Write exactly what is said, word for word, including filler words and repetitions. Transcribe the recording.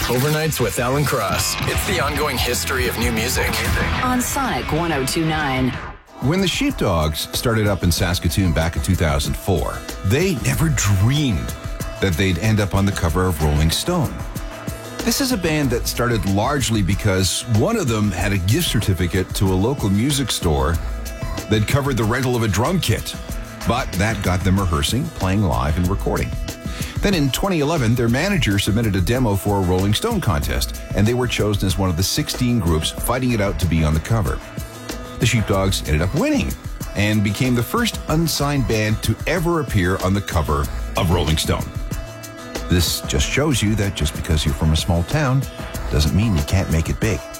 Overnights with Alan Cross. It's the ongoing history of new music. On Sonic one oh two point nine. When the Sheepdogs started up in Saskatoon back in two thousand four, they never dreamed that they'd end up on the cover of Rolling Stone. This is a band that started largely because one of them had a gift certificate to a local music store that covered the rental of a drum kit. But that got them rehearsing, playing live, and recording. Then in twenty eleven, their manager submitted a demo for a Rolling Stone contest, and they were chosen as one of the sixteen groups fighting it out to be on the cover. The Sheepdogs ended up winning and became the first unsigned band to ever appear on the cover of Rolling Stone. This just shows you that just because you're from a small town doesn't mean you can't make it big.